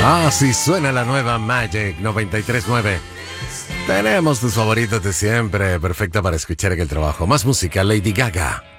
Sí suena la nueva Magic 93.9. Tenemos tus favoritos de siempre, perfecta para escuchar en el trabajo. Más música, Lady Gaga.